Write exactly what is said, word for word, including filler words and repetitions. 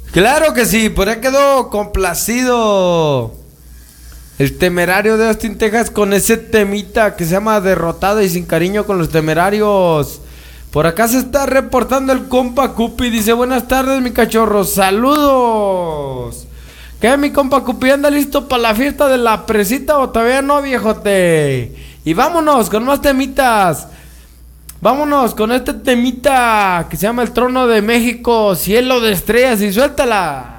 Claro que sí, por ahí quedó complacido el Temerario de Austin, Texas, con ese temita que se llama Derrotado y Sin Cariño con los Temerarios. Por acá se está reportando el compa Cupi. Dice: buenas tardes, mi cachorro. Saludos. ¿Qué, mi compa Cupi? ¿Anda listo para la fiesta de la presita o todavía no, viejote? Y vámonos con más temitas. Vámonos con este temita que se llama El Trono de México, Cielo de Estrellas, y suéltala.